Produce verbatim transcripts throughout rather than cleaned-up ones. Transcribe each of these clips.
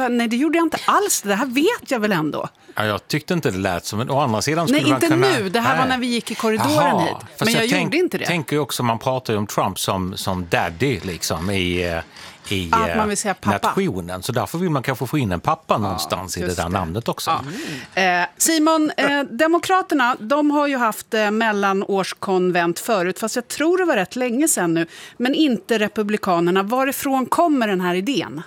nej det gjorde jag inte alls, det här vet jag väl ändå. Ja, jag tyckte inte det lät som, men å andra sidan skulle nej, man inte kunna... nu, det här nej. var när vi gick i korridoren Jaha, hit. Men jag, jag tänk, gjorde inte det. tänker ju också, man pratar ju om Trump som, som daddy liksom i... i att man vill säga pappa. nationen. Så därför vill man kanske få in en pappa någonstans ja, i det där det. namnet också. Ja. Mm. Eh, Simon, eh, Demokraterna, de har ju haft eh, mellanårskonvent förut, fast jag tror det var rätt länge sedan nu. Men inte Republikanerna. Varifrån kommer den här idén?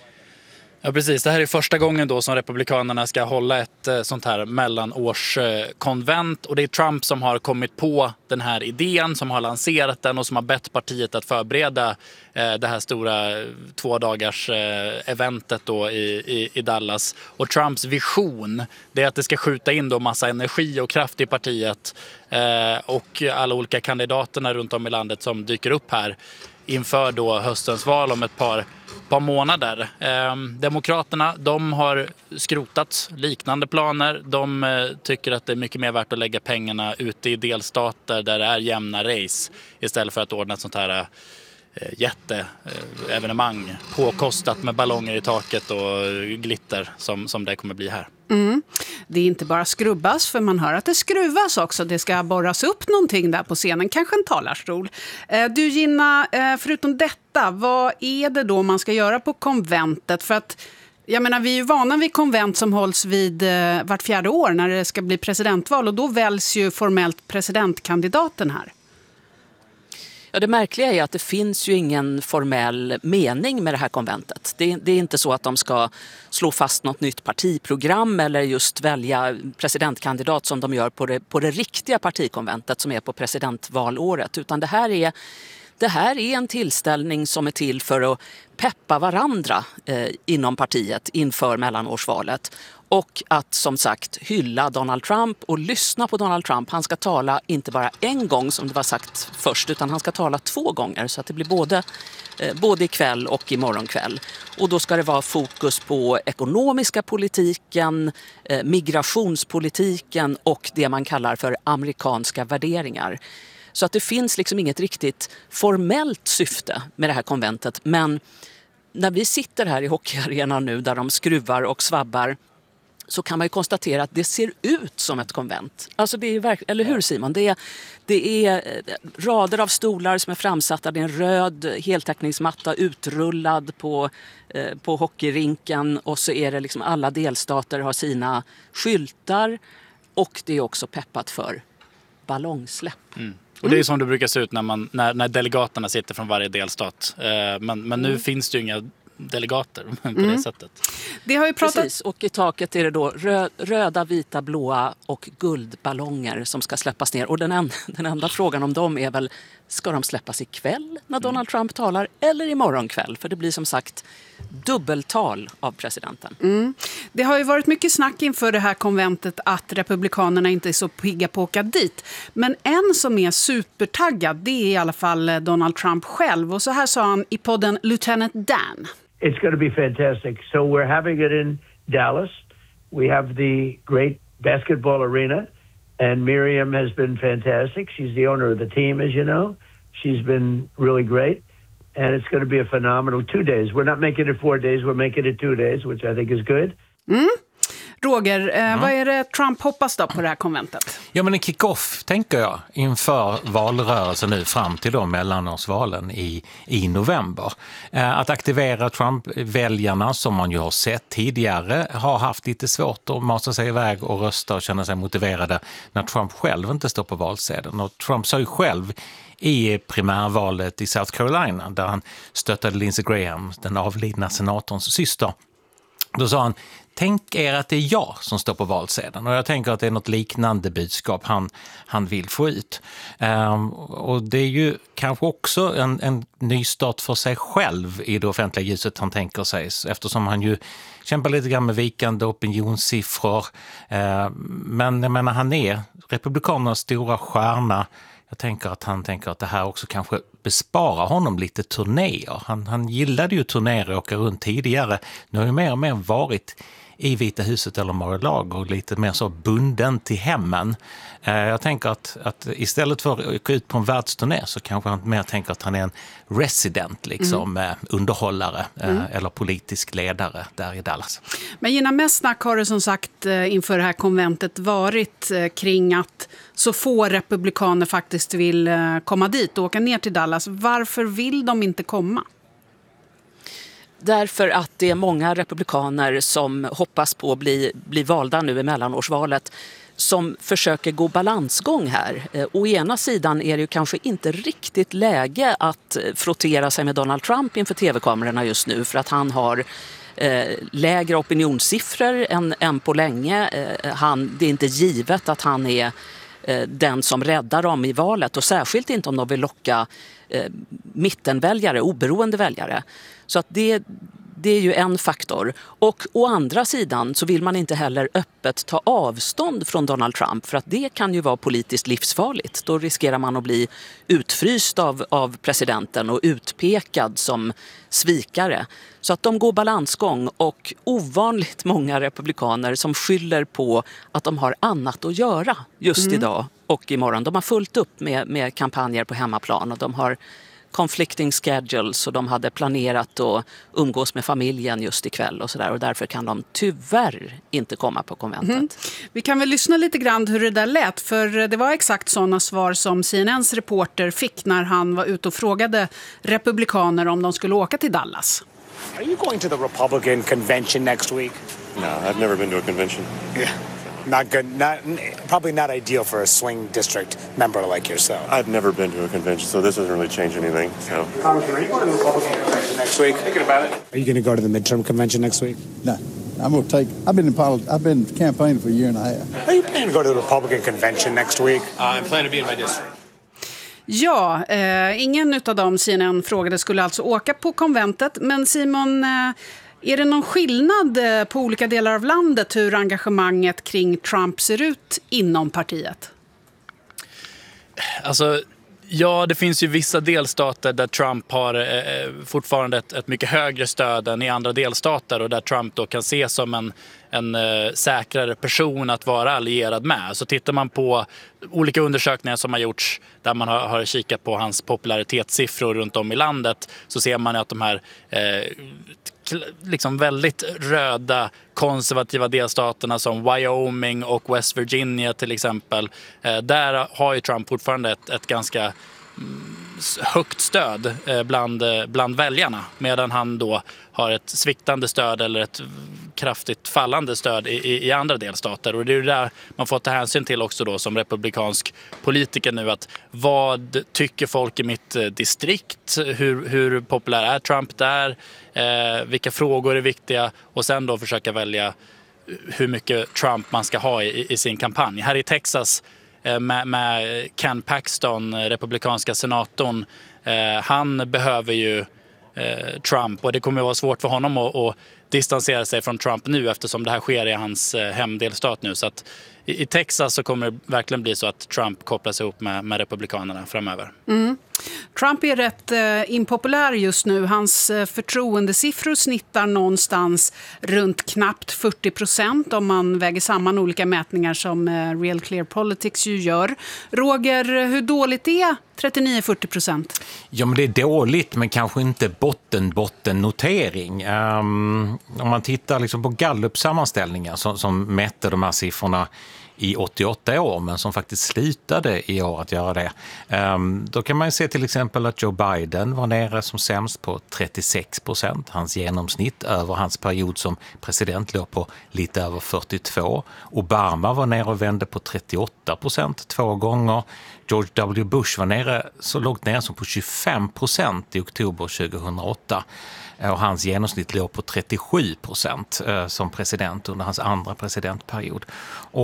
Ja, precis. Det här är första gången då som Republikanerna ska hålla ett eh, sånt här mellanårskonvent. Och det är Trump som har kommit på den här idén, som har lanserat den och som har bett partiet att förbereda eh, det här stora två dagars eh, eventet då i, i, i Dallas. Och Trumps vision, det är att det ska skjuta in då massa energi och kraft i partiet eh, och alla olika kandidaterna runt om i landet som dyker upp här inför då höstens val om ett par, par månader. Eh, Demokraterna, de har skrotat liknande planer. De eh, tycker att det är mycket mer värt att lägga pengarna ute i delstater där det är jämna race istället för att ordna ett sånt här eh, jätteevenemang påkostat med ballonger i taket och glitter som, som det kommer bli här. Mm. Det är inte bara skrubbas, för man hör att det skruvas också. Det ska borras upp någonting där på scenen, kanske en talarstol. Du Gina, förutom detta, vad är det då man ska göra på konventet? För att, jag menar, vi är ju vana vid konvent som hålls vid vart fjärde år när det ska bli presidentval, och då väljs ju formellt presidentkandidaten här. Ja, det märkliga är att det finns ju ingen formell mening med det här konventet. Det, det är inte så att de ska slå fast något nytt partiprogram eller just välja presidentkandidat som de gör på det, på det riktiga partikonventet som är på presidentvalåret. Utan det här är, det här är en tillställning som är till för att peppa varandra eh, inom partiet inför mellanårsvalet. Och att som sagt hylla Donald Trump och lyssna på Donald Trump. Han ska tala inte bara en gång som det var sagt först, utan han ska tala två gånger. Så att det blir både, eh, både ikväll och imorgon kväll. Och då ska det vara fokus på ekonomiska politiken, eh, migrationspolitiken och det man kallar för amerikanska värderingar. Så att det finns liksom inget riktigt formellt syfte med det här konventet. Men när vi sitter här i hockeyarenan nu där de skruvar och svabbar, så kan man ju konstatera att det ser ut som ett konvent. Alltså det är verk- eller hur Simon? Det är, det är rader av stolar som är framsatta. Det är en röd heltäckningsmatta utrullad på, eh, på hockeyrinken. Och så är det liksom alla delstater har sina skyltar. Och det är också peppat för ballongsläpp. Mm. Och det är som det brukar se ut när, man, när, när delegaterna sitter från varje delstat. Eh, men, men nu mm. finns det ju inga delegater på mm. det sättet. Det har ju pratat... Precis, och i taket är det då rö- röda, vita, blåa och guldballonger som ska släppas ner. Och den, en, den enda frågan om dem är väl, ska de släppas ikväll när Donald mm. Trump talar eller imorgon kväll? För det blir som sagt dubbeltal av presidenten. Mm. Det har ju varit mycket snack inför det här konventet att republikanerna inte är så pigga på att åka dit. Men en som är supertaggad, det är i alla fall Donald Trump själv. Och så här sa han i podden Lieutenant Dan. It's going to be fantastic. So we're having it in Dallas. We have the great basketball arena. And Miriam has been fantastic. She's the owner of the team, as you know. She's been really great. And it's going to be a phenomenal two days. We're not making it four days. We're making it two days, which I think is good. Mm. Roger, eh, mm. vad är det Trump hoppas då på det här konventet? Ja, men en kick-off tänker jag inför valrörelsen nu fram till de mellanårsvalen i, i november. Eh, att aktivera Trump-väljarna som man ju har sett tidigare har haft lite svårt att masa sig iväg och rösta och känna sig motiverade när Trump själv inte står på valsedeln. Och Trump sa ju själv i primärvalet i South Carolina där han stöttade Lindsey Graham, den avlidna senatorns syster. Då sa han, tänk er att det är jag som står på valsedeln. Och jag tänker att det är något liknande budskap han, han vill få ut. Um, och det är ju kanske också en, en ny start för sig själv i det offentliga ljuset han tänker sig. Eftersom han ju kämpar lite grann med vikande opinionssiffror. Uh, men jag menar, han är republikanernas stora stjärna. Jag tänker att han tänker att det här också kanske bespara honom lite turnéer. Han, han gillade ju turnéer och åka runt tidigare. Nu har ju mer och mer varit i Vita huset eller Mar-a-Lago och lite mer så bunden till hemmen. Eh, jag tänker att, att istället för att gå ut på en världsturné så kanske han mer tänker att han är en resident, liksom, mm. eh, underhållare eh, mm. eller politisk ledare där i Dallas. Men Gina, mest snack har det som sagt eh, inför det här konventet varit eh, kring att så få republikaner faktiskt vill eh, komma dit och åka ner till Dallas. Varför vill de inte komma? Därför att det är många republikaner som hoppas på att bli, bli valda nu i mellanårsvalet som försöker gå balansgång här. Eh, å ena sidan är det ju kanske inte riktigt läge att frottera sig med Donald Trump inför tv-kamerorna just nu för att han har eh, lägre opinionssiffror än, än på länge. Eh, han, det är inte givet att han är eh, den som räddar dem i valet och särskilt inte om de vill locka eh, mittenväljare, oberoende väljare. Så att det, det är ju en faktor. Och å andra sidan så vill man inte heller öppet ta avstånd från Donald Trump för att det kan ju vara politiskt livsfarligt. Då riskerar man att bli utfryst av, av presidenten och utpekad som svikare. Så att de går balansgång och ovanligt många republikaner som skyller på att de har annat att göra just mm. idag och imorgon. De har fullt upp med, med kampanjer på hemmaplan och de har conflicting schedules och de hade planerat att umgås med familjen just ikväll och sådär och därför kan de tyvärr inte komma på konventet. Mm. Vi kan väl lyssna lite grann hur det där lät för det var exakt sådana svar som C N N:s reporter fick när han var ute och frågade republikaner om de skulle åka till Dallas. Are you going to the Republican convention next week? No, I've never been to a convention. Yeah. Not good. Not probably not ideal for a swing district member like yourself. I've never been to a convention, so this doesn't really change anything. So. Congressman, are you going to the Republican convention next week? Thinking about it. Are you going to go to the midterm convention next week? No, I'm going to take. I've been in politics. I've been campaigning for a year and a half. Are you planning to go to the Republican convention next week? Uh, I'm planning to be in my district. Ja, eh, ingen av dem C N N frågade skulle alltså åka på konventet, men Simon, eh, är det någon skillnad på olika delar av landet hur engagemanget kring Trump ser ut inom partiet? Alltså, ja, det finns ju vissa delstater där Trump har eh, fortfarande ett, ett mycket högre stöd än i andra delstater och där Trump då kan ses som en, en eh, säkrare person att vara allierad med. Så tittar man på olika undersökningar som har gjorts där man har, har kikat på hans popularitetssiffror runt om i landet så ser man att de här eh, liksom väldigt röda konservativa delstaterna som Wyoming och West Virginia till exempel, eh, där har ju Trump fortfarande ett, ett ganska mm, högt stöd eh, bland, bland väljarna medan han då har ett sviktande stöd eller ett kraftigt fallande stöd i, i, i andra delstater. Och det är ju där man får ta hänsyn till också då som republikansk politiker nu att vad tycker folk i mitt distrikt? Hur, hur populär är Trump där? Eh, vilka frågor är viktiga? Och sen då försöka välja hur mycket Trump man ska ha i, i sin kampanj. Här i Texas eh, med, med Ken Paxton, republikanska senatorn, eh, han behöver ju Trump och det kommer att vara svårt för honom att, att distansera sig från Trump nu eftersom det här sker i hans hemdelstat nu. Så att i, i Texas så kommer det verkligen bli så att Trump kopplas ihop med, med republikanerna framöver. Mm. Trump är rätt eh, impopulär just nu. Hans eh, förtroendesiffror snittar någonstans runt knappt fyrtio procent om man väger samman olika mätningar som eh, Real Clear Politics ju gör. Roger, hur dåligt är trettionio till fyrtio procent? Ja, men det är dåligt men kanske inte botten botten notering. Um, om man tittar liksom på Gallups sammanställningar som, som mätte de här siffrorna i åttioåtta år men som faktiskt slutade i år att göra det. Um, då kan man ju se till exempel att Joe Biden var nere som sämst på trettiosex procent. Hans genomsnitt över hans period som president låg på lite över fyrtiotvå. Obama var nere och vände på trettioåtta procent två gånger. George W. Bush var nere så lågt ner som på tjugofem procent i oktober tjugohundraåtta. Och hans genomsnitt låg på trettiosju procent som president under hans andra presidentperiod. Och eh,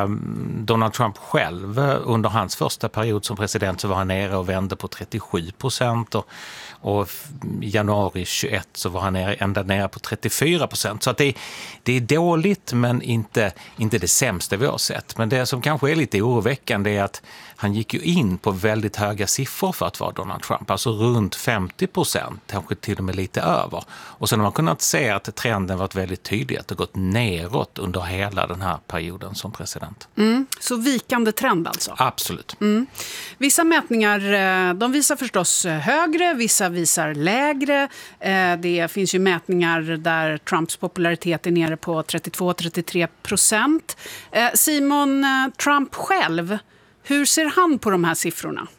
Donald Trump själv under hans första period som president så var han nere och vände på trettiosju procent och, och i januari tjugoett så var han nere, ända nere på trettiofyra procent. Så att det, det är dåligt men inte, inte det sämsta vi har sett. Men det som kanske är lite oroväckande är att han gick ju in på väldigt höga siffror för att vara Donald Trump, alltså runt femtio procent, kanske till och med lite över. Och sen har man kunnat se att trenden varit väldigt tydlig, att det gått neråt under hela den här perioden som president. Mm, så vikande trend alltså? Absolut. Mm. Vissa mätningar de visar förstås högre, vissa visar lägre. Det finns ju mätningar där Trumps popularitet är nere på trettiotvå till trettiotre procent. Simon, Trump själv, hur ser han på de här siffrorna?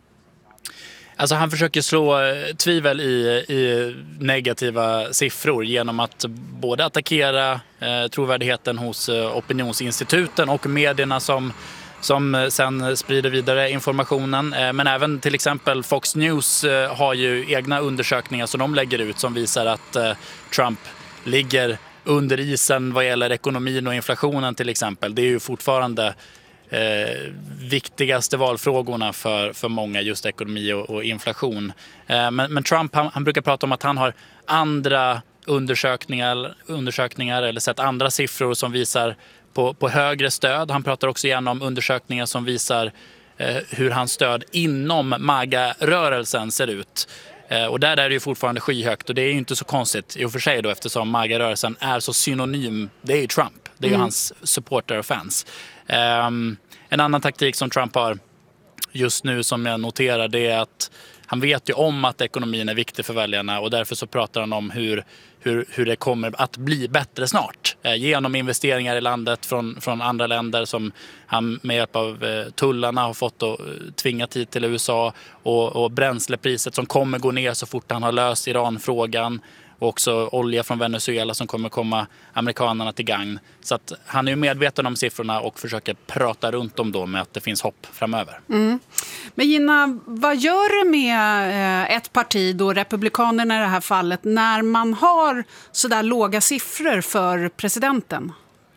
Alltså han försöker slå tvivel i, i negativa siffror genom att både attackera eh, trovärdigheten hos eh, opinionsinstituten och medierna som, som sen sprider vidare informationen. Eh, men även till exempel Fox News eh, har ju egna undersökningar som de lägger ut som visar att eh, Trump ligger under isen vad gäller ekonomin och inflationen till exempel. Det är ju fortfarande Eh, viktigaste valfrågorna för, för många, just ekonomi och, och inflation. Eh, men, men Trump han, han brukar prata om att han har andra undersökningar, undersökningar eller sett andra siffror som visar på, på högre stöd. Han pratar också gärna om undersökningar som visar eh, hur hans stöd inom MAGA-rörelsen ser ut. Eh, och där är det ju fortfarande skyhögt och det är ju inte så konstigt i och för sig då, eftersom MAGA-rörelsen är så synonym. Det är ju Trump, det är ju mm. hans supporter och fans. Um, en annan taktik som Trump har just nu som jag noterar, det är att han vet ju om att ekonomin är viktig för väljarna och därför så pratar han om hur, hur, hur det kommer att bli bättre snart. Eh, genom investeringar i landet från, från andra länder som han med hjälp av eh, tullarna har fått att tvinga hit till U S A och, och bränslepriset som kommer gå ner så fort han har löst Iranfrågan. Och också olja från Venezuela som kommer komma amerikanerna till gagn. Så att han är ju medveten om siffrorna och försöker prata runt dem då med att det finns hopp framöver. Mm. Men Gina, vad gör det med ett parti, då Republikanerna i det här fallet, när man har sådär låga siffror för presidenten?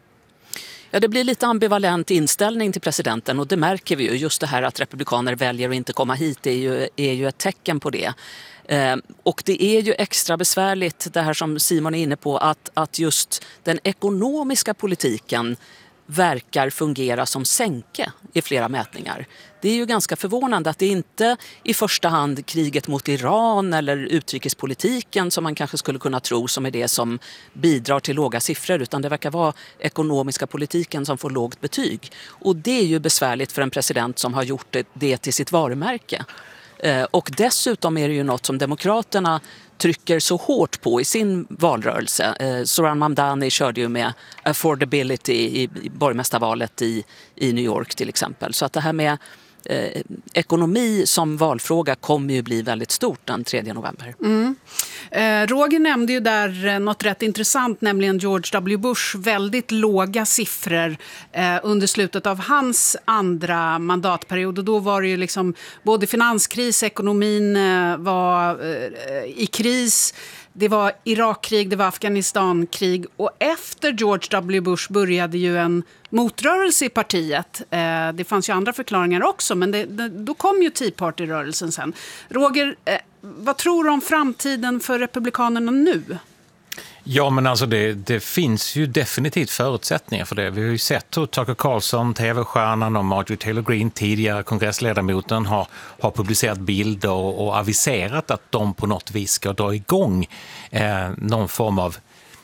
Ja, det blir lite ambivalent inställning till presidenten och det märker vi ju. Just det här att republikaner väljer att inte komma hit är ju, är ju ett tecken på det. Eh, och det är ju extra besvärligt det här som Simon är inne på att, att just den ekonomiska politiken verkar fungera som sänke i flera mätningar. Det är ju ganska förvånande att det inte i första hand kriget mot Iran eller utrikespolitiken som man kanske skulle kunna tro som är det som bidrar till låga siffror, utan det verkar vara ekonomiska politiken som får lågt betyg. Och det är ju besvärligt för en president som har gjort det, det till sitt varumärke. Och dessutom är det ju något som demokraterna trycker så hårt på i sin valrörelse. Eh, Zohran Mamdani körde ju med affordability i, i borgmästarvalet i, i New York till exempel. Så att det här med eh, ekonomi som valfråga kommer ju bli väldigt stort den tredje november. Mm. Eh, Roger nämnde ju där något rätt intressant, nämligen George W. Bush väldigt låga siffror eh, under slutet av hans andra mandatperiod. Och då var det ju liksom både finanskris, ekonomin eh, var eh, i kris. Det var Irakkrig, det var Afghanistankrig och efter George W. Bush började ju en motrörelse i partiet. Eh, det fanns ju andra förklaringar också, men det, det, då kom ju Tea Party-rörelsen sen. Roger, eh, vad tror du om framtiden för republikanerna nu? Ja, men alltså det, det finns ju definitivt förutsättningar för det. Vi har ju sett hur Tucker Carlson, tv-stjärnan och Marjorie Taylor Greene, tidigare kongressledamoten, har, har publicerat bilder och, och aviserat att de på något vis ska dra igång eh, någon form av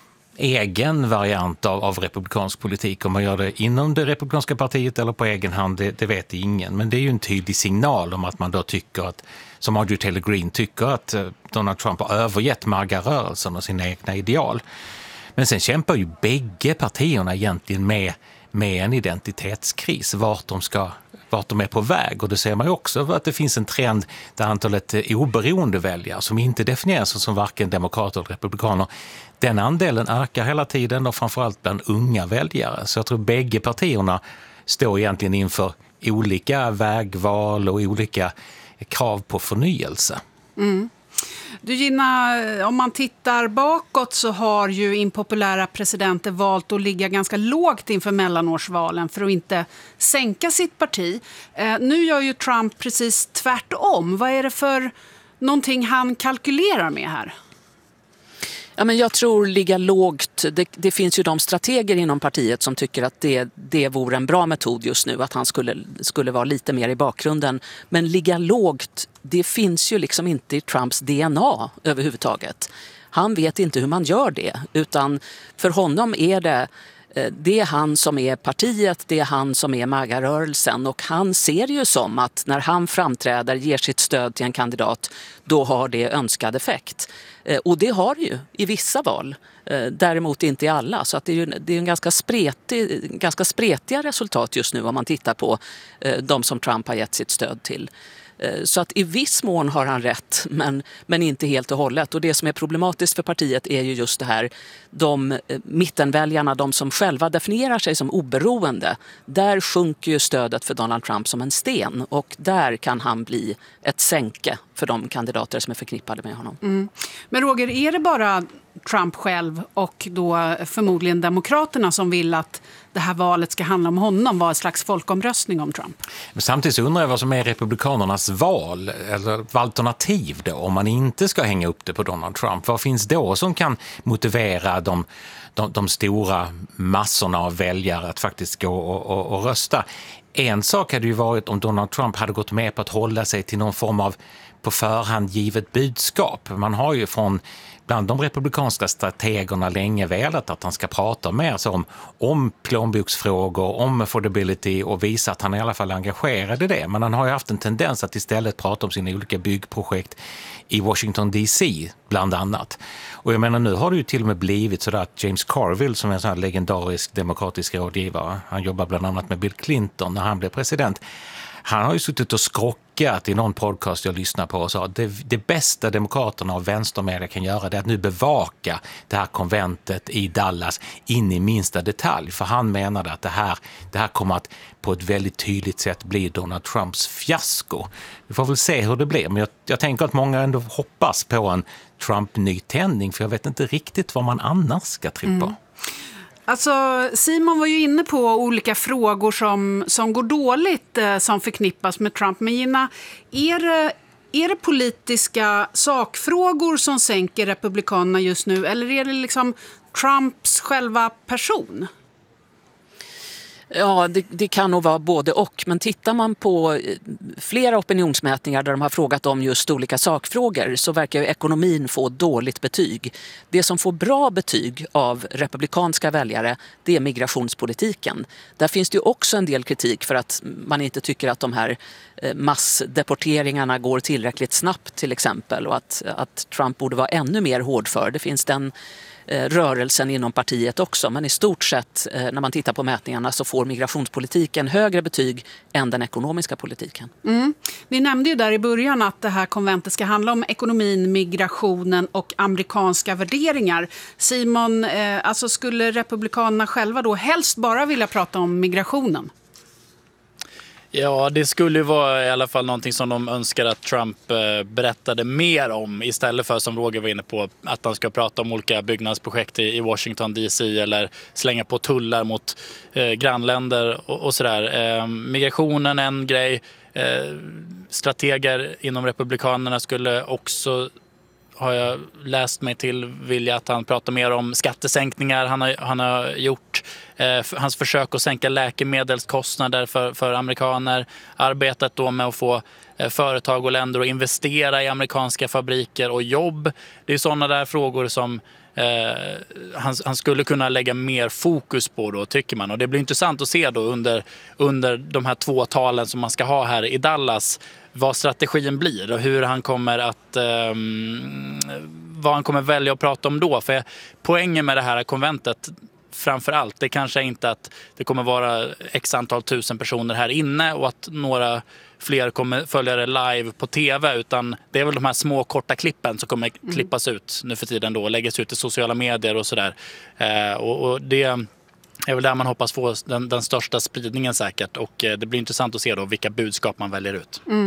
egen variant av, av republikansk politik. Om man gör det inom det republikanska partiet eller på egen hand, det, det vet ingen. Men det är ju en tydlig signal om att man då tycker att, som Marjorie Taylor Greene tycker, att Donald Trump har övergett MAGA-rörelsen och sina egna ideal. Men sen kämpar ju bägge partierna egentligen med, med en identitetskris, vart de ska vart de är på väg. Och det ser man ju också att det finns en trend där antalet oberoende väljare som inte definieras som varken demokrater eller republikaner, den andelen ökar hela tiden och framförallt bland unga väljare. Så jag tror bägge partierna står egentligen inför olika vägval och olika krav på förnyelse. Mm. Du Gina, om man tittar bakåt så har ju impopulära presidenter valt att ligga ganska lågt inför mellanårsvalen för att inte sänka sitt parti. Eh, nu gör ju Trump precis tvärtom. Vad är det för någonting han kalkylerar med här? Ja, men jag tror ligga lågt, det, det finns ju de strateger inom partiet som tycker att det, det vore en bra metod just nu, att han skulle, skulle vara lite mer i bakgrunden. Men ligga lågt, det finns ju liksom inte i Trumps D N A överhuvudtaget. Han vet inte hur man gör det, utan för honom är det Det är han som är partiet, det är han som är MAGA-rörelsen, och han ser ju som att när han framträder, ger sitt stöd till en kandidat, då har det önskad effekt. Och det har det ju i vissa val, däremot inte i alla. Så att det är ju det är en ganska, spretig, ganska spretiga resultat just nu om man tittar på de som Trump har gett sitt stöd till. Så att i viss mån har han rätt, men, men inte helt och hållet. Och det som är problematiskt för partiet är ju just det här, de mittenväljarna, de som själva definierar sig som oberoende, där sjunker ju stödet för Donald Trump som en sten, och där kan han bli ett sänke för de kandidater som är förknippade med honom. Mm. Men Roger, är det bara Trump själv och då förmodligen Demokraterna som vill att det här valet ska handla om honom, vara en slags folkomröstning om Trump? Men samtidigt undrar jag vad som är Republikanernas val, eller alternativ då, om man inte ska hänga upp det på Donald Trump. Vad finns då som kan motivera de, de, de stora massorna av väljare att faktiskt gå och, och, och rösta? En sak hade ju varit om Donald Trump hade gått med på att hålla sig till någon form av på förhand givet budskap. Man har ju från bland de republikanska strategerna länge velat att han ska prata mer så om, om plånboksfrågor, om affordability, och visa att han i alla fall är engagerad i det. Men han har ju haft en tendens att istället prata om sina olika byggprojekt i Washington D C bland annat. Och jag menar, nu har det ju till och med blivit så att James Carville, som är en sån här legendarisk demokratisk rådgivare, han jobbar bland annat med Bill Clinton när han blev president. Han har ju suttit och skrockat i någon podcast jag lyssnar på och sa att det, det bästa demokraterna och vänstermedia kan göra, det är att nu bevaka det här konventet i Dallas in i minsta detalj. För han menade att det här, det här kommer att på ett väldigt tydligt sätt bli Donald Trumps fiasko. Vi får väl se hur det blir, men jag, jag tänker att många ändå hoppas på en Trump-nytändning, för jag vet inte riktigt vad man annars ska tro på. Mm. Alltså, Simon var ju inne på olika frågor som, som går dåligt eh, som förknippas med Trump. Men Gina, är det, är det politiska sakfrågor som sänker republikanerna just nu? Eller är det liksom Trumps själva person? Ja, det, det kan nog vara både och. Men tittar man på flera opinionsmätningar där de har frågat om just olika sakfrågor, så verkar ju ekonomin få dåligt betyg. Det som får bra betyg av republikanska väljare, det är migrationspolitiken. Där finns det ju också en del kritik för att man inte tycker att de här massdeporteringarna går tillräckligt snabbt till exempel, och att, att Trump borde vara ännu mer hård för. Det finns den rörelsen inom partiet också, men i stort sett när man tittar på mätningarna så får migrationspolitiken högre betyg än den ekonomiska politiken. Mm. Vi nämnde ju där i början att det här konventet ska handla om ekonomin, migrationen och amerikanska värderingar. Simon, eh, alltså skulle republikanerna själva då helst bara vilja prata om migrationen? Ja, det skulle vara i alla fall någonting som de önskar att Trump berättade mer om, istället för, som Roger var inne på, att han ska prata om olika byggnadsprojekt i Washington D C eller slänga på tullar mot eh, grannländer och, och sådär. Eh, migrationen är en grej. Eh, strateger inom republikanerna skulle också, har jag läst mig till, vilja att han pratar mer om skattesänkningar han har, han har gjort. Eh, hans försök att sänka läkemedelskostnader för, för amerikaner. Arbetat då med att få eh, företag och länder att investera i amerikanska fabriker och jobb. Det är sådana där frågor som eh, han, han skulle kunna lägga mer fokus på då, tycker man. Och det blir intressant att se då under, under de här två talen som man ska ha här i Dallas, vad strategin blir och hur han kommer att eh, vad han kommer välja att prata om då. För poängen med det här konventet framför allt, det kanske är inte att det kommer vara x antal tusen personer här inne och att några fler kommer följa det live på tv, utan det är väl de här små korta klippen som kommer mm. klippas ut nu för tiden då och läggas ut i sociala medier och sådär. Eh, och, och det är väl där man hoppas få den, den största spridningen säkert, och eh, det blir intressant att se då vilka budskap man väljer ut. Mm.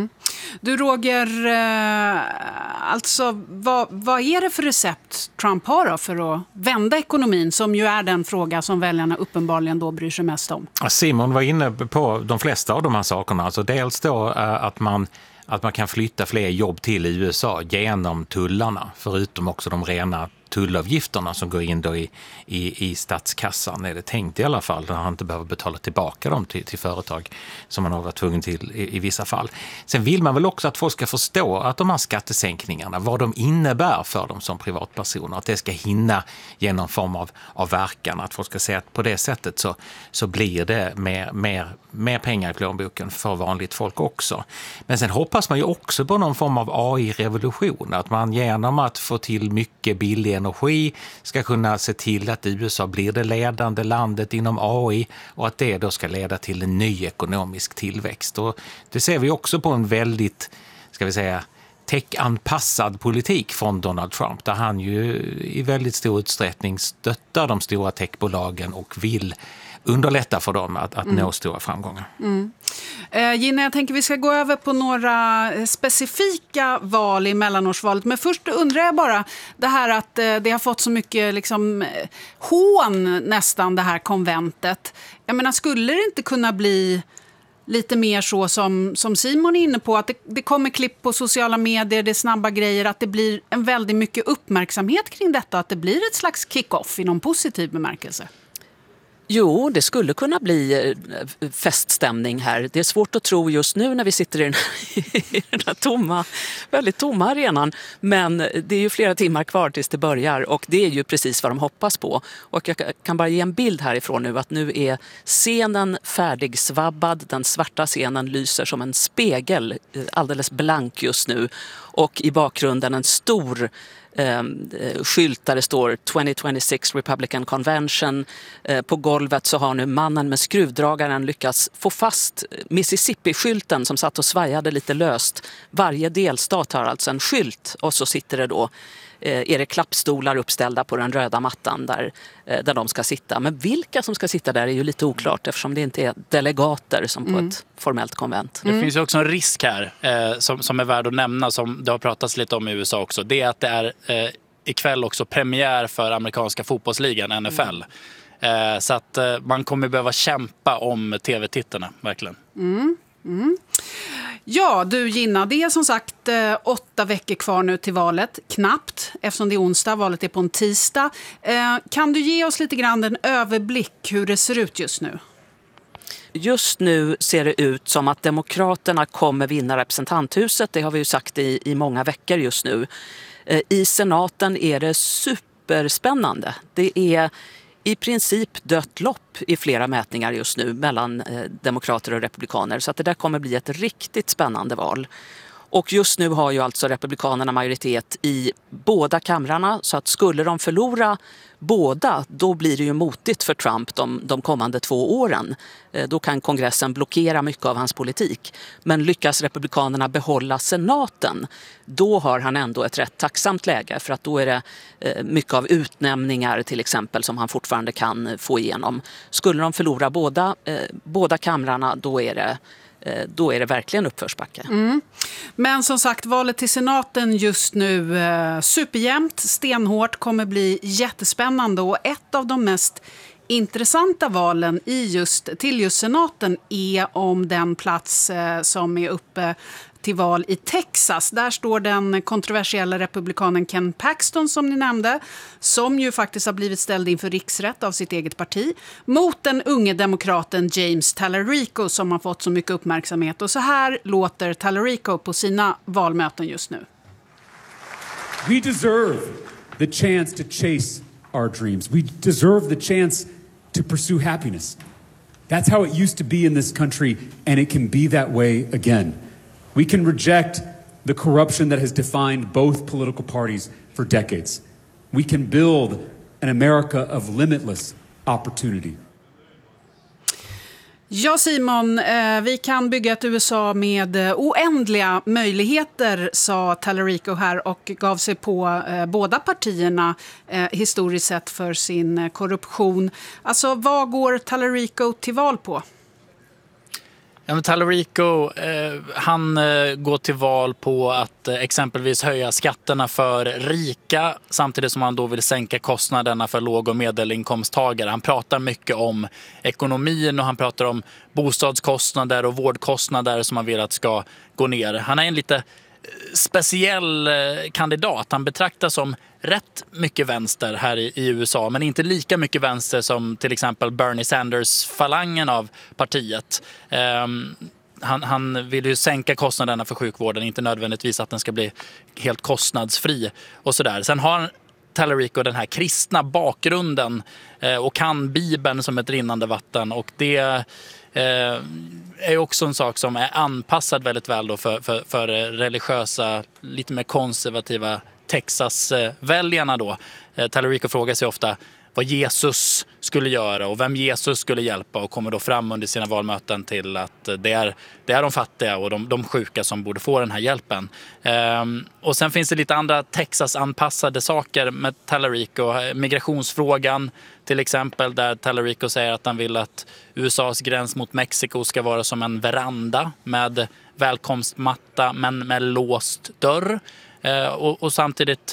Du Roger, eh, alltså vad, vad är det för recept Trump har då för att vända ekonomin, som ju är den fråga som väljarna uppenbarligen då bryr sig mest om? Simon var inne på de flesta av de här sakerna. Alltså dels då eh, att man att man kan flytta fler jobb till U S A genom tullarna, förutom också de rena tullavgifterna som går in då i, i, i statskassan, är det tänkt i alla fall, där han inte behöver betala tillbaka dem till, till företag som man har varit tvungen till i, i vissa fall. Sen vill man väl också att folk ska förstå att de här skattesänkningarna, vad de innebär för dem som privatpersoner, att det ska hinna genom form av, av verkan, att folk ska säga att på det sättet så, så blir det mer, mer, mer pengar i plånboken för vanligt folk också. Men sen hoppas man ju också på någon form av A I-revolution, att man genom att få till mycket billig energi ska kunna se till att U S A blir det ledande landet inom A I och att det då ska leda till en ny ekonomisk tillväxt. Och det ser vi också på en väldigt, ska vi säga, tech-anpassad politik från Donald Trump, där han ju i väldigt stor utsträckning stöttar de stora techbolagen och vill underlätta för dem att, att mm. nå stora framgångar. Mm. Eh, Gina, jag tänker vi ska gå över på några specifika val i mellanårsvalet. Men först undrar jag bara det här att eh, det har fått så mycket liksom, eh, hån nästan, det här konventet. Jag menar, skulle det inte kunna bli lite mer så som, som Simon är inne på, att det, det kommer klipp på sociala medier, det är snabba grejer, att det blir en väldigt mycket uppmärksamhet kring detta, att det blir ett slags kick-off i någon positiv bemärkelse? Jo, det skulle kunna bli feststämning här. Det är svårt att tro just nu när vi sitter i den här, i den här tomma, väldigt tomma arenan. Men det är ju flera timmar kvar tills det börjar och det är ju precis vad de hoppas på. Och jag kan bara ge en bild härifrån nu att nu är scenen färdigsvabbad. Den svarta scenen lyser som en spegel, alldeles blank just nu. Och i bakgrunden en stor Eh, skylt där det står tjugo tjugosex Republican Convention. Eh, på golvet så har nu mannen med skruvdragaren lyckats få fast Mississippi-skylten som satt och svajade lite löst. Varje delstat har alltså en skylt och så sitter det då är det klappstolar uppställda på den röda mattan där, där de ska sitta. Men vilka som ska sitta där är ju lite oklart eftersom det inte är delegater som på mm. ett formellt konvent. Det mm. finns ju också en risk här eh, som, som är värd att nämna, som det har pratats lite om i U S A också. Det är att det är eh, ikväll också premiär för amerikanska fotbollsligan N F L. Mm. Eh, så att eh, man kommer behöva kämpa om tv-tittarna, verkligen. Mm. Mm. Ja, du Gina, det är som sagt eh, åtta veckor kvar nu till valet. Knappt, eftersom det är onsdag, valet är på en tisdag. Eh, kan du ge oss lite grann en överblick hur det ser ut just nu? Just nu ser det ut som att Demokraterna kommer vinna representanthuset. Det har vi ju sagt i, i många veckor just nu. Eh, I senaten är det superspännande. Det är i princip dött lopp i flera mätningar just nu mellan eh, demokrater och republikaner. Så att det där kommer bli ett riktigt spännande val. Och just nu har ju alltså republikanerna majoritet i båda kamrarna. Så att skulle de förlora båda, då blir det ju motigt för Trump de, de kommande två åren. Eh, då kan kongressen blockera mycket av hans politik. Men lyckas republikanerna behålla senaten, då har han ändå ett rätt tacksamt läge. För att då är det eh, mycket av utnämningar till exempel som han fortfarande kan få igenom. Skulle de förlora båda, eh, båda kamrarna, då är det då är det verkligen uppförsbacke. Mm. Men som sagt, valet till senaten just nu eh, superjämnt, stenhårt, kommer bli jättespännande och ett av de mest intressanta valen i just, till just senaten är om den plats eh, som är uppe till val i Texas. Där står den kontroversiella republikanen Ken Paxton som ni nämnde, som ju faktiskt har blivit ställd inför riksrätt av sitt eget parti, mot den unge demokraten James Tallarico som har fått så mycket uppmärksamhet. Och så här låter Tallarico på sina valmöten just nu. We deserve the chance to chase our dreams. We deserve the chance to pursue happiness. That's how it used to be in this country, and it can be that way again. We can reject the corruption that has defined both political parties for decades. We can build an America of limitless opportunity. Ja, Simon, eh, vi kan bygga ett U S A med eh, oändliga möjligheter, sa Tallarico här och gav sig på eh, båda partierna eh, historiskt sett för sin eh, korruption. Alltså, vad går Tallarico till val på? Ja, men Tallarico, eh, han eh, går till val på att eh, exempelvis höja skatterna för rika samtidigt som han då vill sänka kostnaderna för låg- och medelinkomsttagare. Han pratar mycket om ekonomin och han pratar om bostadskostnader och vårdkostnader som han vill att ska gå ner. Han är en lite speciell kandidat. Han betraktas som rätt mycket vänster här i, i U S A, men inte lika mycket vänster som till exempel Bernie Sanders-falangen av partiet. Um, han, han vill ju sänka kostnaderna för sjukvården, inte nödvändigtvis att den ska bli helt kostnadsfri och sådär. Sen har Tallarico den här kristna bakgrunden eh, och kan Bibeln som ett rinnande vatten, och det eh, är också en sak som är anpassad väldigt väl då för, för, för religiösa, lite mer konservativa Texas-väljarna då. Eh, Tallarico frågar sig ofta vad Jesus skulle göra och vem Jesus skulle hjälpa, och kommer då fram under sina valmöten till att det är, det är de fattiga och de, de sjuka som borde få den här hjälpen. Ehm, och sen finns det lite andra Texas-anpassade saker med Tallarico. Migrationsfrågan till exempel, där Tallarico säger att han vill att U S A:s gräns mot Mexiko ska vara som en veranda med välkomstmatta men med låst dörr. Ehm, och, och samtidigt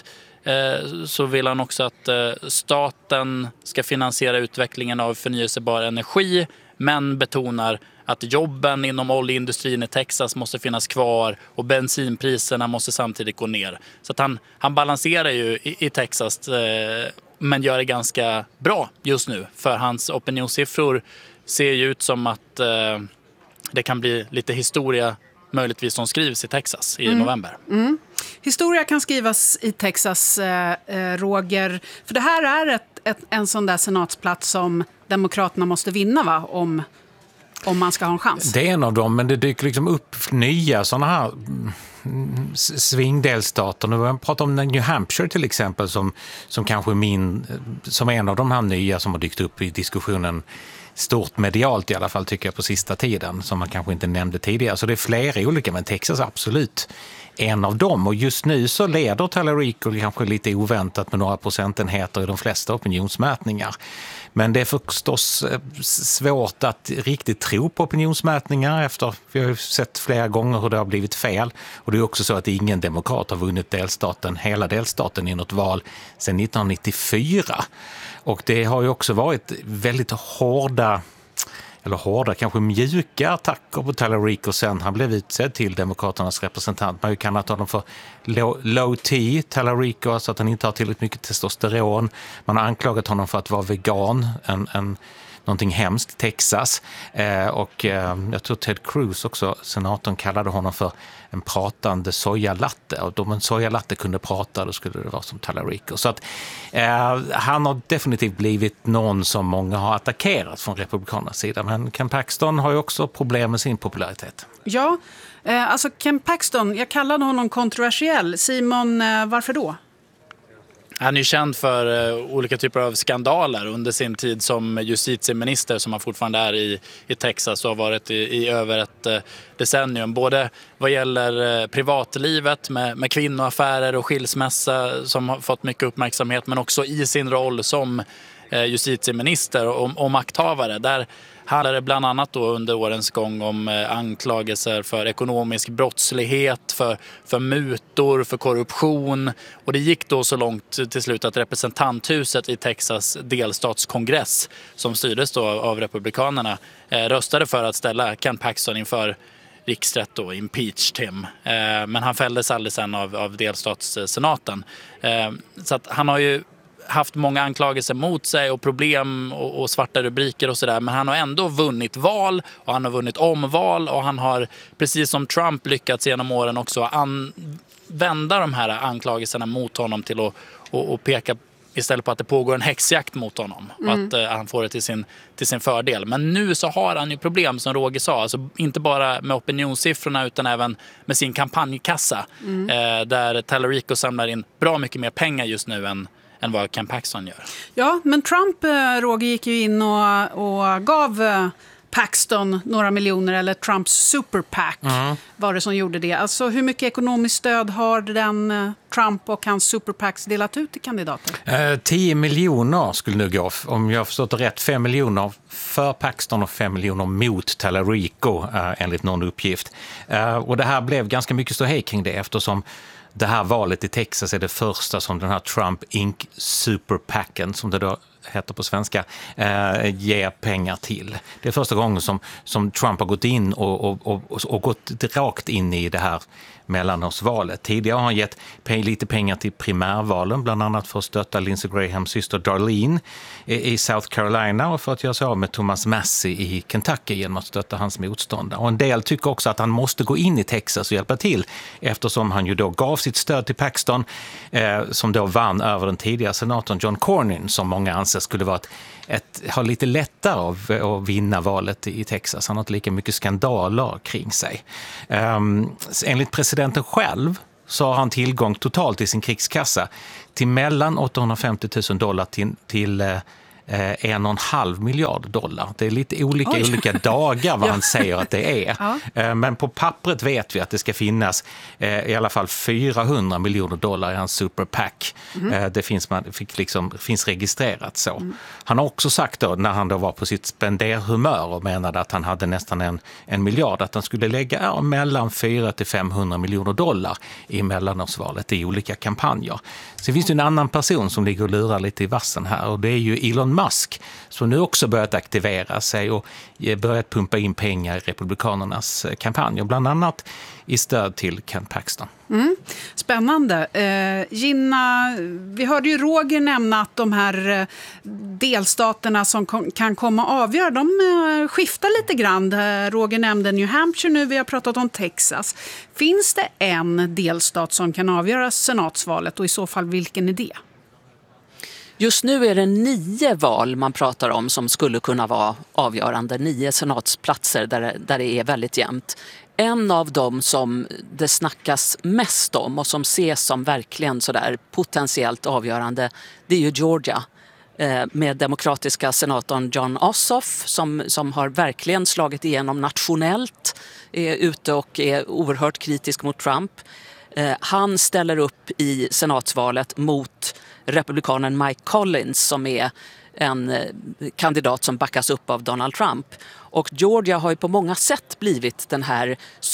så vill han också att staten ska finansiera utvecklingen av förnyelsebar energi, men betonar att jobben inom oljeindustrin i Texas måste finnas kvar och bensinpriserna måste samtidigt gå ner. Så att han, han balanserar ju i, i Texas, men gör det ganska bra just nu, för hans opinionssiffror ser ju ut som att det kan bli lite historia möjligtvis som skrivs i Texas i mm. november. Mm. Historia kan skrivas i Texas, eh, Roger. För det här är ett, ett, en sån där senatsplats som Demokraterna måste vinna, va? Om, om man ska ha en chans. Det är en av dem, men det dyker liksom upp nya sådana här svingdelstater. Nu pratar om New Hampshire till exempel, som, som kanske är min, som är en av de här nya som har dykt upp i diskussionen stort medialt i alla fall, tycker jag, på sista tiden, som man kanske inte nämnde tidigare. Så det är flera olika, men Texas är absolut en av dem. Och just nu så leder Tallarico kanske lite oväntat med några procentenheter i de flesta opinionsmätningar. Men det är förstås svårt att riktigt tro på opinionsmätningar, efter vi har ju sett flera gånger hur det har blivit fel. Och det är också så att ingen demokrat har vunnit delstaten, hela delstaten i något val sedan nittonhundranittiofyra. Och det har ju också varit väldigt hårda, eller hårda, kanske mjuka attacker på Tallarico sen han blev utsedd till Demokraternas representant. Man har ju kallat honom för low, low T, Tallarico, alltså att han inte har tillräckligt mycket testosteron. Man har anklagat honom för att vara vegan, en, en, någonting hemskt, Texas. Eh, och eh, jag tror Ted Cruz också, senatorn, kallade honom för en pratande sojalatte. Och om en sojalatte kunde prata, då skulle det vara som Tallarico. Så att eh, han har definitivt blivit någon som många har attackerat från republikanernas sida. Men Ken Paxton har ju också problem med sin popularitet. Ja, eh, alltså Ken Paxton, jag kallade honom kontroversiell. Simon, eh, varför då? Han är ju känd för uh, olika typer av skandaler under sin tid som justitieminister, som han fortfarande är i, i Texas och har varit i, i över ett uh, decennium. Både vad gäller uh, privatlivet med, med kvinnoaffärer och skilsmässa som har fått mycket uppmärksamhet, men också i sin roll som uh, justitieminister och, och makthavare. Där handlar det bland annat då under årens gång om eh, anklagelser för ekonomisk brottslighet, för, för mutor, för korruption. Och det gick då så långt till slut att representanthuset i Texas delstatskongress, som styrdes då av republikanerna, eh, röstade för att ställa Ken Paxton inför riksrätt då, impeached him. Eh, men han fälldes aldrig sen av, av delstatssenaten. Eh, så att han har ju haft många anklagelser mot sig och problem och, och svarta rubriker och sådär. Men han har ändå vunnit val och han har vunnit omval, och han har, precis som Trump, lyckats genom åren också använda de här anklagelserna mot honom till att och, och peka istället på att det pågår en häxjakt mot honom. Mm. Och att uh, han får det till sin, till sin fördel. Men nu så har han ju problem, som Roger sa. Alltså inte bara med opinionssiffrorna utan även med sin kampanjkassa. Mm. Eh, där Tallarico samlar in bra mycket mer pengar just nu än än vad Ken Paxton gör. Ja, men Trump, Roger, gick ju in och, och gav Paxton några miljoner, eller Trumps Super PAC mm. var det som gjorde det. Alltså hur mycket ekonomiskt stöd har den eh, Trump och hans Super PACs delat ut till kandidater? Eh, tio miljoner skulle nu gå, om jag har förstått det rätt, fem miljoner för Paxton och fem miljoner mot Tallarico eh, enligt någon uppgift. Eh, och det här blev ganska mycket ståhej kring det, eftersom det här valet i Texas är det första som den här Trump Incorporated Super PACen, som det då heter på svenska, eh, ger pengar till. Det är första gången som, som Trump har gått in och, och, och, och gått rakt in i det här mellanårsvalet. Tidigare har han gett pay, lite pengar till primärvalen, bland annat för att stötta Lindsey Grahams syster Darlene i, i South Carolina och för att göra sig av med Thomas Massie i Kentucky genom att stötta hans motståndare. Och en del tycker också att han måste gå in i Texas och hjälpa till, eftersom han ju då gav sitt stöd till Paxton eh, som då vann över den tidigare senatorn John Cornyn, som många anser skulle vara ett, ett, ha lite lättare av att vinna valet i Texas. Han har inte lika mycket skandaler kring sig. Um, enligt presidenten själv så har han tillgång totalt i sin krigskassa till mellan åttahundrafemtio tusen dollar till, till eh, en och en halv miljard dollar. Det är lite olika Oj. olika dagar vad ja. han säger att det är. Ja. Men på pappret vet vi att det ska finnas i alla fall fyrahundra miljoner dollar i hans Super PAC. Mm. Det finns, man, fick liksom, finns registrerat så. Mm. Han har också sagt då, när han då var på sitt spenderhumör och menade att han hade nästan en, en miljard, att han skulle lägga ja, mellan fyra till femhundra miljoner dollar i mellanårsvalet i olika kampanjer. Så finns det en annan person som ligger och lurar lite i vassen här, och det är ju Elon Musk, som nu också börjat aktivera sig och börjat pumpa in pengar i republikanernas kampanjer, bland annat i stöd till Ken Paxton. Mm. Spännande. Eh, Gina, vi hörde ju Roger nämna att de här eh, delstaterna som kom, kan komma att avgöra, de eh, skiftar lite grann. Eh, Roger nämnde New Hampshire nu, vi har pratat om Texas. Finns det en delstat som kan avgöra senatsvalet, och i så fall vilken är det? Just nu är det nio val man pratar om som skulle kunna vara avgörande. Nio senatsplatser där, där det är väldigt jämnt. En av dem som det snackas mest om och som ses som verkligen så där potentiellt avgörande, det är ju Georgia. Med demokratiska senatorn Jon Ossoff som, som har verkligen slagit igenom nationellt, är ute och är oerhört kritisk mot Trump. Han ställer upp i senatsvalet mot republikanen Mike Collins, som är en kandidat som backas upp av Donald Trump. Och Georgia har ju på många sätt blivit den här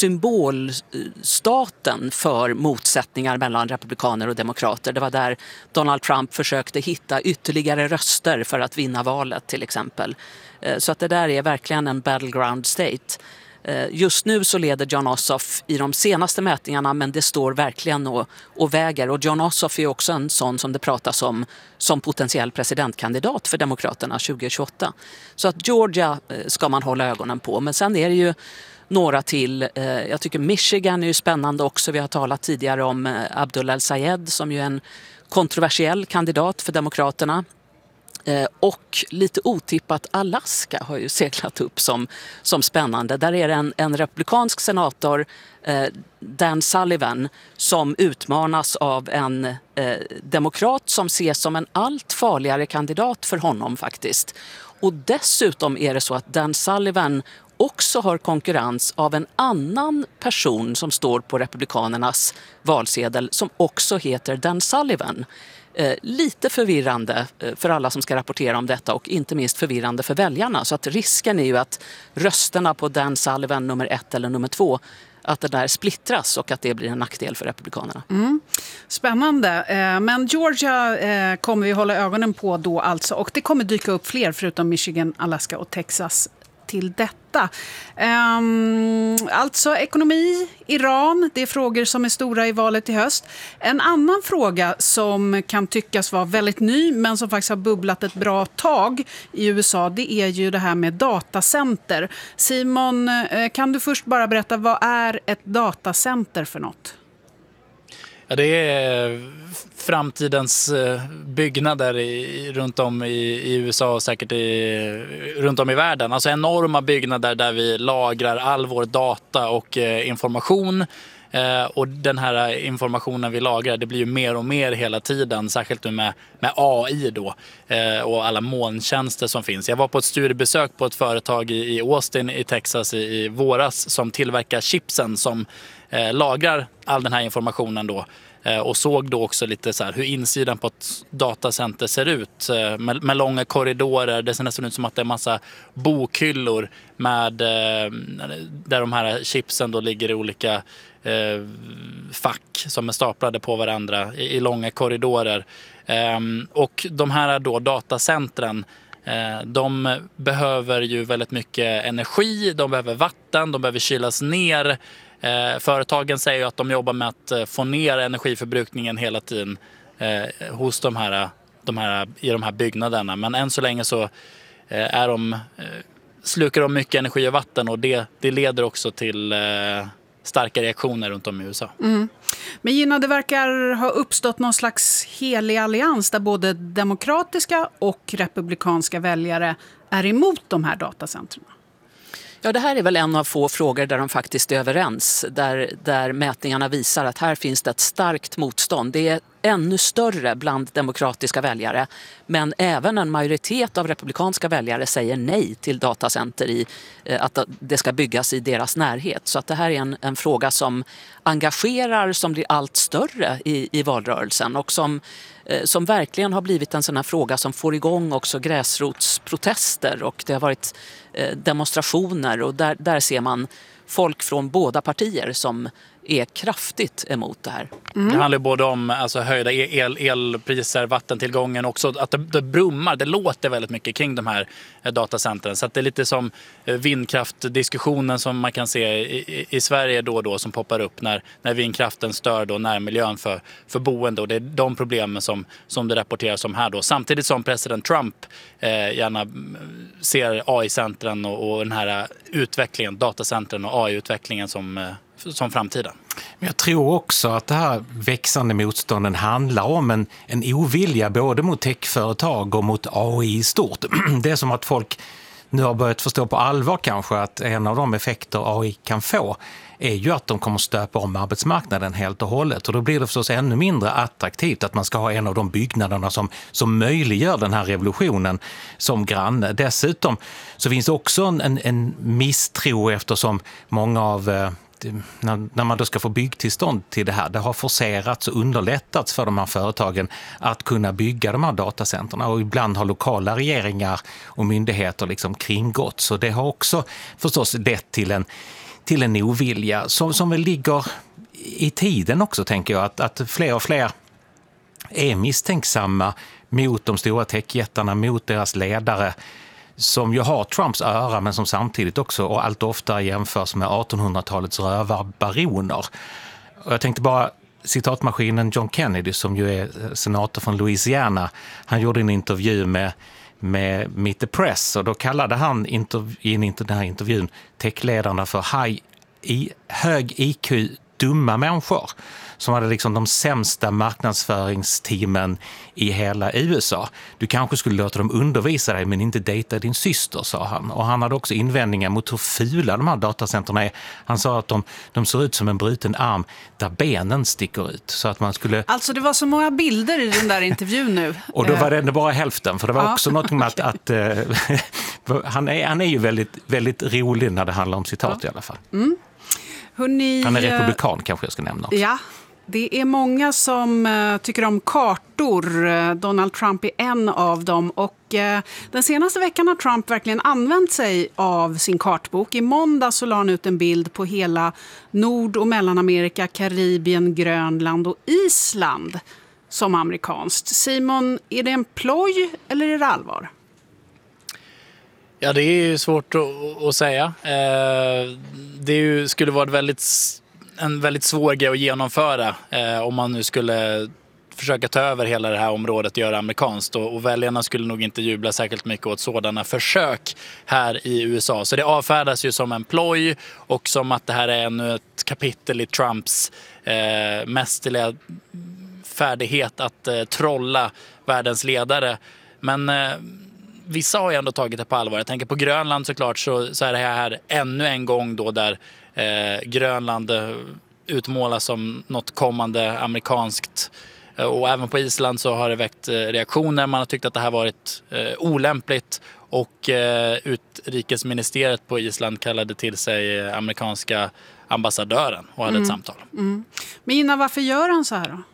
symbolstaten för motsättningar mellan republikaner och demokrater. Det var där Donald Trump försökte hitta ytterligare röster för att vinna valet till exempel. Så att det där är verkligen en battleground state. Just nu så leder Jon Ossoff i de senaste mätningarna, men det står verkligen och, och väger. Och Jon Ossoff är också en sån som det pratas om som potentiell presidentkandidat för Demokraterna tjugohundratjugoåtta. Så att Georgia ska man hålla ögonen på. Men sen är det ju några till. Jag tycker Michigan är ju spännande också. Vi har talat tidigare om Abdul El-Sayed som ju är en kontroversiell kandidat för Demokraterna. Och lite otippat Alaska har ju seglat upp som, som spännande. Där är det en, en republikansk senator, eh, Dan Sullivan, som utmanas av en eh, demokrat som ses som en allt farligare kandidat för honom faktiskt. Och dessutom är det så att Dan Sullivan också har konkurrens av en annan person som står på republikanernas valsedel som också heter Dan Sullivan. Eh, lite förvirrande eh, för alla som ska rapportera om detta, och inte minst förvirrande för väljarna. Så att risken är ju att rösterna på Dan Sullivan nummer ett eller nummer två, att det där splittras och att det blir en nackdel för republikanerna. Mm. Spännande. Eh, men Georgia eh, kommer vi hålla ögonen på då alltså. Och det kommer dyka upp fler förutom Michigan, Alaska och Texas till detta. Um, alltså ekonomi, Iran, det är frågor som är stora i valet i höst. En annan fråga som kan tyckas vara väldigt ny men som faktiskt har bubblat ett bra tag i U S A, det är ju det här med datacenter. Simon, kan du först bara berätta, vad är ett datacenter för något? Ja, det är framtidens byggnader i, runt om i, i U S A och säkert i, runt om i världen. Alltså enorma byggnader där vi lagrar all vår data och eh, information. Eh, och den här informationen vi lagrar, det blir ju mer och mer hela tiden, särskilt nu med, med A I då, eh, och alla molntjänster som finns. Jag var på ett studiebesök på ett företag i, i Austin i Texas i, i våras som tillverkar chipsen som eh, lagrar all den här informationen då. Och såg då också lite så här hur insidan på ett datacenter ser ut med, med långa korridorer. Det ser nästan ut som att det är massa bokhyllor med, där de här chipsen då ligger i olika eh, fack som är staplade på varandra i, i långa korridorer. Eh, och de här då datacentren, eh, de behöver ju väldigt mycket energi, de behöver vatten, de behöver kylas ner. Eh, företagen säger ju att de jobbar med att eh, få ner energiförbrukningen hela tiden eh, hos de här, de här, i de här byggnaderna. Men än så länge så eh, är de, eh, slukar de mycket energi och vatten, och det, det leder också till eh, starka reaktioner runt om i U S A. Mm. Men Gina, det verkar ha uppstått någon slags helig allians där både demokratiska och republikanska väljare är emot de här datacentren. Ja, det här är väl en av få frågor där de faktiskt är överens, där, där mätningarna visar att här finns det ett starkt motstånd. Det är ännu större bland demokratiska väljare, men även en majoritet av republikanska väljare säger nej till datacenter i att det ska byggas i deras närhet. Så att det här är en, en fråga som engagerar, som blir allt större i, i valrörelsen och som, som verkligen har blivit en sån här fråga som får igång också gräsrotsprotester, och det har varit demonstrationer, och där, där ser man folk från båda partier som är kraftigt emot det här. Mm. Det handlar både om alltså, höjda el, elpriser, vattentillgången, också att det, det brummar, det låter väldigt mycket kring de här datacentren. Så att det är lite som vindkraftdiskussionen som man kan se i, i Sverige då och då, som poppar upp när, när vindkraften stör då närmiljön för, för boende. Och det är de problemen som, som det rapporteras om här då. Samtidigt som president Trump eh, gärna ser A I-centren och, och den här utvecklingen, datacentren och A I-utvecklingen som eh, som framtiden. Jag tror också att det här växande motstånden handlar om en, en ovilja både mot techföretag och mot A I i stort. Det är som att folk nu har börjat förstå på allvar kanske att en av de effekter A I kan få är ju att de kommer stöpa om arbetsmarknaden helt och hållet. Och då blir det förstås ännu mindre attraktivt att man ska ha en av de byggnaderna som, som möjliggör den här revolutionen som granne. Dessutom så finns det också en, en misstro eftersom många av När, när man då ska få byggtillstånd till det här, det har forcerats och underlättats för de här företagen att kunna bygga de här datacenterna, och ibland har lokala regeringar och myndigheter liksom kringgått. Så det har också förstås lett till en, till en ovilja som, som väl ligger i tiden också, tänker jag, att, att fler och fler är misstänksamma mot de stora techjättarna, mot deras ledare, som ju har Trumps öra men som samtidigt också och allt oftare jämförs med artonhundratalets rövarbaroner. Och jag tänkte bara, citatmaskinen John Kennedy som ju är senator från Louisiana, han gjorde en intervju med, med Meet the Press, och då kallade han interv- i den här intervjun techledarna för high, i, hög I Q dumma människor som hade liksom de sämsta marknadsföringsteamen i hela U S A. Du kanske skulle låta dem undervisa dig men inte dejta din syster, sa han. Och han hade också invändningar mot hur fula de här datacenterna är. Han sa att de, de ser ut som en bruten arm där benen sticker ut. Så att man skulle... Alltså det var så många bilder i den där intervjun nu. Och då var det ändå bara hälften, för det var ja. också något med att, att uh, han, är, han är ju väldigt, väldigt rolig när det handlar om citat ja. i alla fall. Mm. Hörrni, han är republikan kanske jag ska nämna också. Ja, det är många som uh, tycker om kartor. Uh, Donald Trump är en av dem. Och uh, den senaste veckan har Trump verkligen använt sig av sin kartbok. I måndag så la han ut en bild på hela Nord- och Mellanamerika, Karibien, Grönland och Island som amerikanskt. Simon, är det en ploj eller är det allvar? Ja, det är ju svårt att, att säga. Eh, det är ju, skulle vara ett väldigt, en väldigt svår grej att genomföra eh, om man nu skulle försöka ta över hela det här området och göra amerikanskt. Och, och väljarna skulle nog inte jubla särskilt mycket åt sådana försök här i U S A. Så det avfärdas ju som en ploj och som att det här är ännu ett kapitel i Trumps eh, mästerliga färdighet att eh, trolla världens ledare. Men... Eh, Vissa har ju ändå tagit det på allvar. Jag tänker på Grönland såklart, så, så är det här ännu en gång då där eh, Grönland utmålas som något kommande amerikanskt. Och även på Island så har det väckt reaktioner. Man har tyckt att det här varit eh, olämpligt. Och eh, utrikesministeriet på Island kallade till sig amerikanska ambassadören och hade mm. ett samtal. Mm. Men Ina, varför gör han så här då?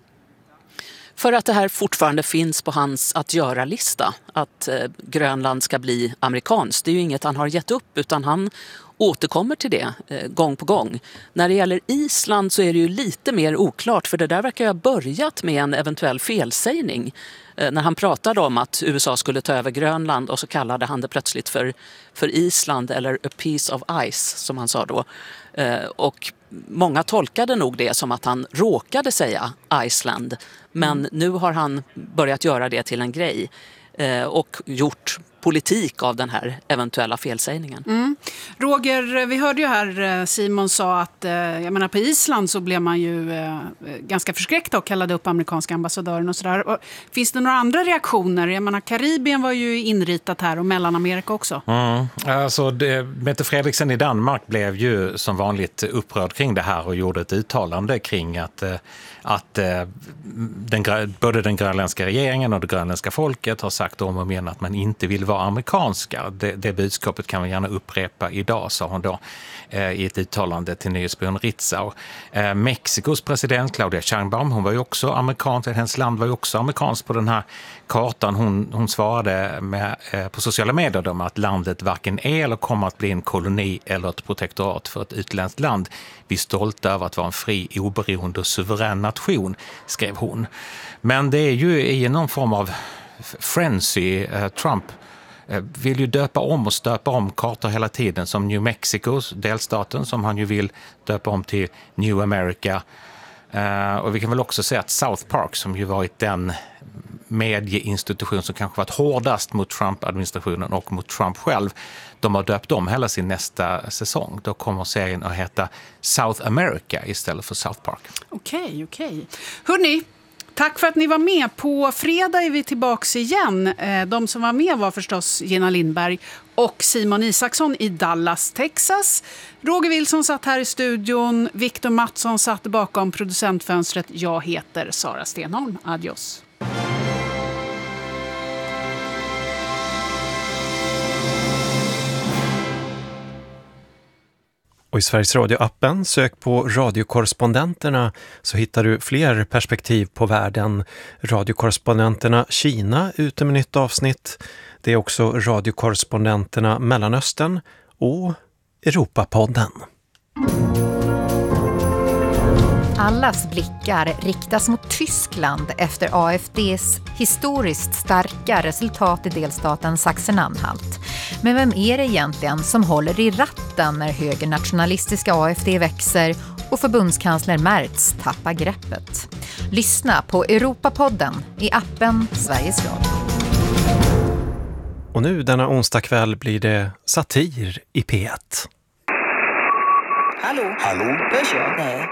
För att det här fortfarande finns på hans att göra-lista. Att eh, Grönland ska bli amerikanskt. Det är ju inget han har gett upp, utan han återkommer till det eh, gång på gång. När det gäller Island så är det ju lite mer oklart, för det där verkar ha börjat med en eventuell felsägning. Eh, när han pratade om att U S A skulle ta över Grönland, och så kallade han det plötsligt för, för Island, eller a piece of ice som han sa då. Eh, och många tolkade nog det som att han råkade säga Iceland. Men mm. nu har han börjat göra det till en grej eh, och gjort politik av den här eventuella felsägningen. Mm. Roger, vi hörde ju här Simon sa att jag menar, på Island så blev man ju eh, ganska förskräckt och kallade upp amerikanska ambassadören och sådär. Och finns det några andra reaktioner? Jag menar, Karibien var ju inritat här och Mellanamerika också. Mm. Alltså, det, Mette Frederiksen i Danmark blev ju som vanligt upprörd kring det här och gjorde ett uttalande kring att, att den, både den grönländska regeringen och det grönländska folket har sagt om och men att man inte vill vara amerikanska. Det, det budskapet kan vi gärna upprepa idag, sa hon då eh, i ett uttalande till nyhetsbyrån Ritzau. Eh, Mexikos president Claudia Sheinbaum, hon var ju också amerikansk, hennes land var ju också amerikanskt på den här kartan. Hon, hon svarade med, eh, på sociala medier om att landet varken är eller kommer att bli en koloni eller ett protektorat för ett utländskt land. Vi är stolta över att vara en fri, oberoende och suverän nation, skrev hon. Men det är ju i någon form av frenzy. eh, Trump vill ju döpa om och stöpa om kartor hela tiden, som New Mexicos delstaten som han ju vill döpa om till New America. Uh, och vi kan väl också säga att South Park, som ju varit den medieinstitution som kanske varit hårdast mot Trump-administrationen och mot Trump själv, de har döpt om hela sin nästa säsong. Då kommer serien att heta South America istället för South Park. Okej, okay, okej. Okay. Hörrni, tack för att ni var med. På fredag är vi tillbaka igen. De som var med var förstås Gina Lindberg och Simon Isaksson i Dallas, Texas. Roger Wilson satt här i studion. Victor Mattsson satt bakom producentfönstret. Jag heter Sara Stenholm. Adios. Och i Sveriges Radio-appen, sök på radiokorrespondenterna så hittar du fler perspektiv på världen. Radiokorrespondenterna Kina ute med nytt avsnitt. Det är också radiokorrespondenterna Mellanöstern och Europapodden. Allas blickar riktas mot Tyskland efter A F D:s historiskt starka resultat i delstaten Sachsen-Anhalt. Men vem är det egentligen som håller i ratten när högernationalistiska A F D växer och förbundskansler Merz tappar greppet? Lyssna på Europapodden i appen Sveriges Radio. Och nu denna onsdag kväll blir det satir i P ett. Hallå? Hallå? Hörs jag? Nej.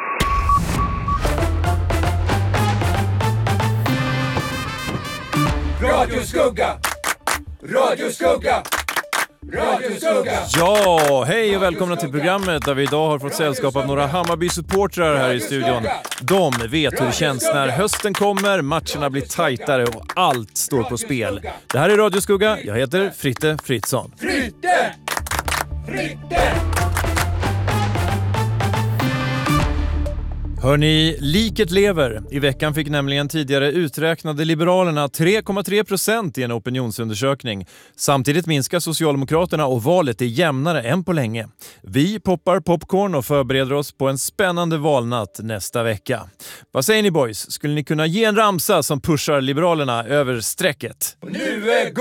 Radioskugga! Radioskugga! Radioskugga! Ja, hej och välkomna till programmet där vi idag har fått sällskap av några Hammarby-supportrar här i studion. De vet hur det känns när hösten kommer, matcherna blir tajtare och allt står på spel. Det här är Radioskugga, jag heter Fritte Fritzson. Fritte! Fritte! Hörrni, liket lever. I veckan fick nämligen tidigare uträknade Liberalerna tre komma tre procent i en opinionsundersökning. Samtidigt minskar Socialdemokraterna och valet är jämnare än på länge. Vi poppar popcorn och förbereder oss på en spännande valnatt nästa vecka. Vad säger ni boys? Skulle ni kunna ge en ramsa som pushar Liberalerna över strecket? Nu är